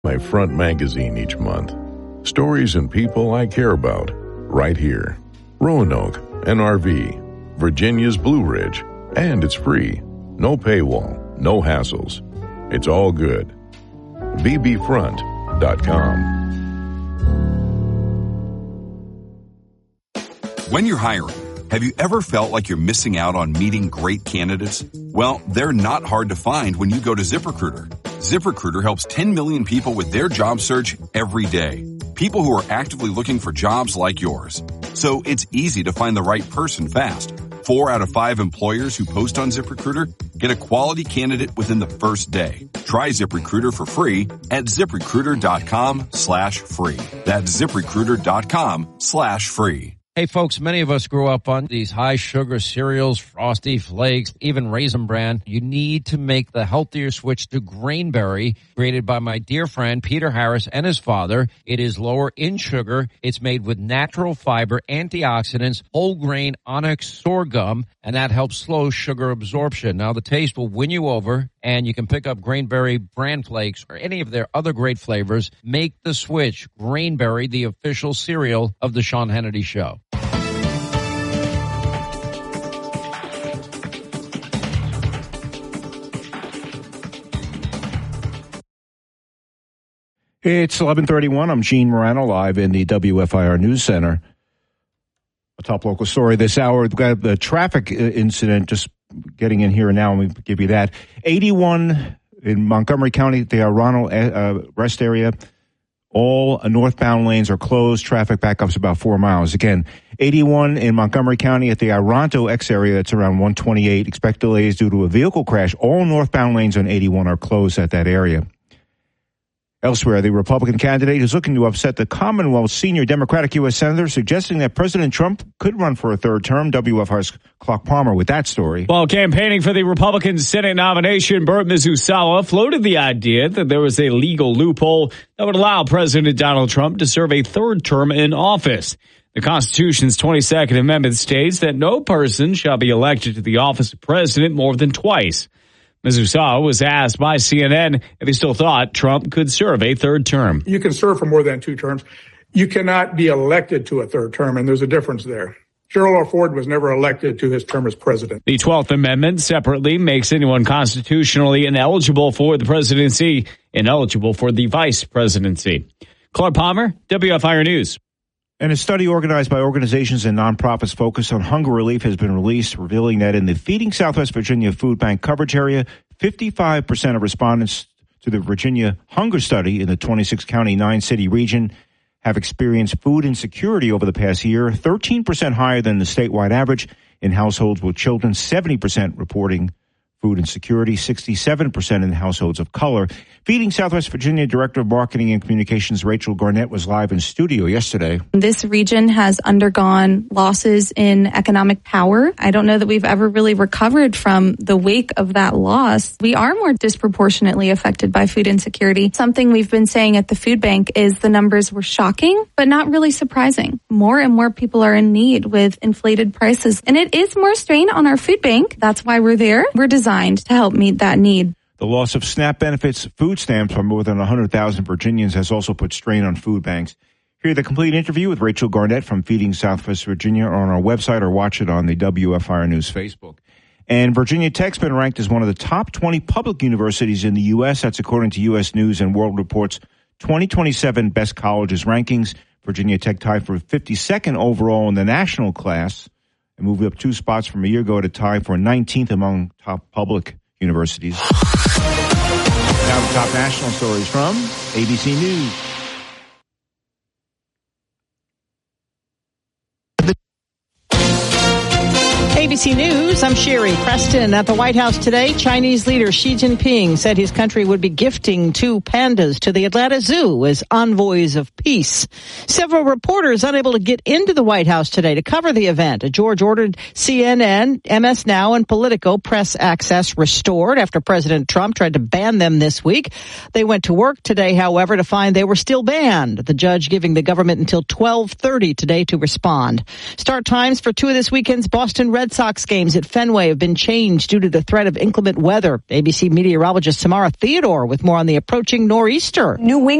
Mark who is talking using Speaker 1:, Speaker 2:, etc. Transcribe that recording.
Speaker 1: My front magazine each month. Stories and people I care about. Right here. Roanoke, NRV, Virginia's Blue Ridge. And it's free. No paywall. No hassles. It's all good. bbfront.com.
Speaker 2: When you're hiring, have you ever felt like you're missing out on meeting great candidates? Well, they're not hard to find when you go to ZipRecruiter. ZipRecruiter helps 10 million people with their job search every day. People who are actively looking for jobs like yours. So it's easy to find the right person fast. 4 out of 5 employers who post on ZipRecruiter get a quality candidate within the first day. Try ZipRecruiter for free at ZipRecruiter.com/free. That's ZipRecruiter.com/free.
Speaker 3: Hey folks, many of us grew up on these high sugar cereals, Frosty Flakes, even Raisin Bran. You need to make the healthier switch to Grainberry, created by my dear friend Peter Harris and his father. It is lower in sugar. It's made with natural fiber, antioxidants, whole grain onyx sorghum, and that helps slow sugar absorption. Now the taste will win you over, and you can pick up Grainberry Bran Flakes or any of their other great flavors. Make the switch. Grainberry, the official cereal of the Sean Hannity Show.
Speaker 4: It's 11:31. I'm Gene Morano, live in the WFIR News Center. A top local story this hour. We've got the traffic incident just getting in here now, and we give you that. 81 in Montgomery County, the Ronald rest area. All northbound lanes are closed. Traffic backups about 4 miles. Again, 81 in Montgomery County at the Ironto X area. That's around 128. Expect delays due to a vehicle crash. All northbound lanes on 81 are closed at that area. Elsewhere, the Republican candidate is looking to upset the Commonwealth's senior Democratic U.S. Senator, suggesting that President Trump could run for a third term. WFR's Clark Palmer with that story.
Speaker 5: While campaigning for the Republican Senate nomination, Burt Mizusawa floated the idea that there was a legal loophole that would allow President Donald Trump to serve a third term in office. The Constitution's 22nd Amendment states that no person shall be elected to the office of president more than twice. Mizusawa was asked by CNN if he still thought Trump could serve a third term.
Speaker 6: You can serve for more than 2 terms. You cannot be elected to a third term, and there's a difference there. Gerald R. Ford was never elected to his term as president.
Speaker 5: The 12th Amendment separately makes anyone constitutionally ineligible for the presidency ineligible for the vice presidency. Clark Palmer, WFIR News.
Speaker 4: And a study organized by organizations and nonprofits focused on hunger relief has been released, revealing that in the Feeding Southwest Virginia Food Bank coverage area, 55% of respondents to the Virginia Hunger Study in the 26-county, 9-city region have experienced food insecurity over the past year, 13% higher than the statewide average. In households with children, 70% reporting food insecurity, 67% in households of color. Feeding Southwest Virginia Director of Marketing and Communications Rachel Garnett was live in studio yesterday.
Speaker 7: This region has undergone losses in economic power. I don't know that we've ever really recovered from the wake of that loss. We are more disproportionately affected by food insecurity. Something we've been saying at the food bank is the numbers were shocking, but not really surprising. More and more people are in need with inflated prices, and it is more strain on our food bank. That's why we're there. We're designed to help meet that need.
Speaker 4: The loss of SNAP benefits, food stamps for more than 100,000 Virginians has also put strain on food banks. Hear the complete interview with Rachel Garnett from Feeding Southwest Virginia on our website, or watch it on the WFIR News Facebook. And Virginia Tech's been ranked as one of the top 20 public universities in the U.S. That's according to U.S. News and World Report's 2027 Best Colleges rankings. Virginia Tech tied for 52nd overall in the national class and moved up 2 spots from a year ago to tie for 19th among top public universities. Now the top national stories from ABC News.
Speaker 8: ABC News, I'm Sherry Preston. At the White House today, Chinese leader Xi Jinping said his country would be gifting 2 pandas to the Atlanta Zoo as envoys of peace. Several reporters unable to get into the White House today to cover the event. A George ordered CNN, MS Now, and Politico press access restored after President Trump tried to ban them this week. They went to work today, however, to find they were still banned. The judge giving the government until 12:30 today to respond. Start times for 2 of this weekend's Boston Red Red Sox games at Fenway have been changed due to the threat of inclement weather. ABC meteorologist Tamara Theodore with more on the approaching nor'easter.
Speaker 9: New England